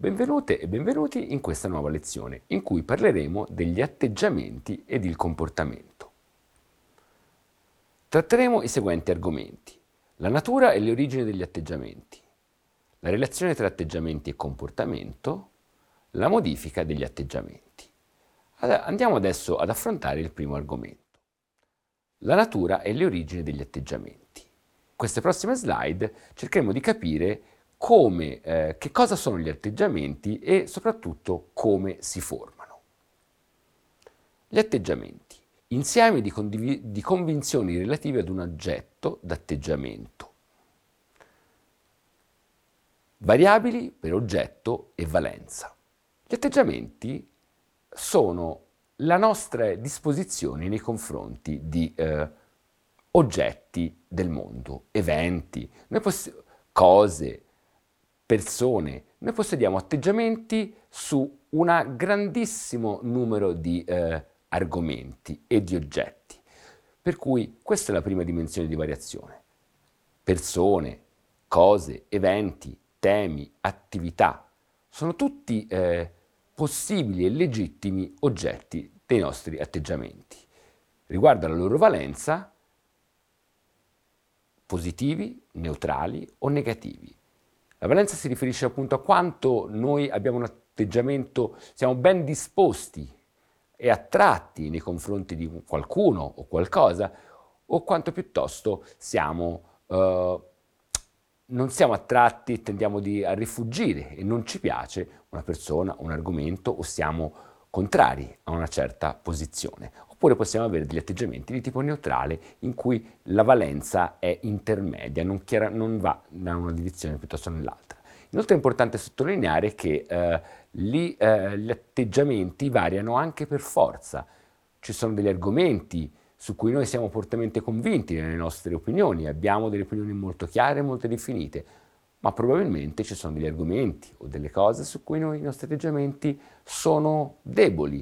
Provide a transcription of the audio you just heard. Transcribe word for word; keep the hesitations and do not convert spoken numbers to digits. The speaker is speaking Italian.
Benvenute e benvenuti in questa nuova lezione in cui parleremo degli atteggiamenti ed il comportamento. Tratteremo i seguenti argomenti: la natura e le origini degli atteggiamenti, la relazione tra atteggiamenti e comportamento, la modifica degli atteggiamenti. Andiamo adesso ad affrontare il primo argomento: la natura e le origini degli atteggiamenti. In queste prossime slide cercheremo di capire come, eh, che cosa sono gli atteggiamenti e soprattutto come si formano. Gli atteggiamenti, insieme di, condiv- di convinzioni relative ad un oggetto d'atteggiamento. Variabili per oggetto e valenza. Gli atteggiamenti sono la nostra disposizione nei confronti di eh, oggetti del mondo, eventi, noi poss- cose, persone. Noi possediamo atteggiamenti su un grandissimo numero di eh, argomenti e di oggetti. Per cui questa è la prima dimensione di variazione. Persone, cose, eventi, temi, attività, sono tutti eh, possibili e legittimi oggetti dei nostri atteggiamenti. Riguardo alla loro valenza, positivi, neutrali o negativi. La valenza si riferisce appunto a quanto noi abbiamo un atteggiamento, siamo ben disposti e attratti nei confronti di qualcuno o qualcosa, o quanto piuttosto siamo, eh, non siamo attratti e tendiamo di, a rifugire e non ci piace una persona, un argomento o siamo contrari a una certa posizione. Oppure possiamo avere degli atteggiamenti di tipo neutrale in cui la valenza è intermedia, non, chiara, non va da una direzione piuttosto nell'altra. Inoltre è importante sottolineare che eh, gli, eh, gli atteggiamenti variano anche per forza. Ci sono degli argomenti su cui noi siamo fortemente convinti nelle nostre opinioni, abbiamo delle opinioni molto chiare e molto definite, ma probabilmente ci sono degli argomenti o delle cose su cui noi, i nostri atteggiamenti sono deboli